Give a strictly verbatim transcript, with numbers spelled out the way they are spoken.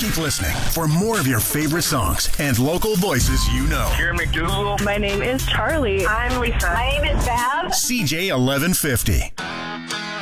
Keep listening for more of your favorite songs and local voices you know. Here, McDougal. My name is Charlie. I'm Lisa. My name is Bab. C J eleven fifty.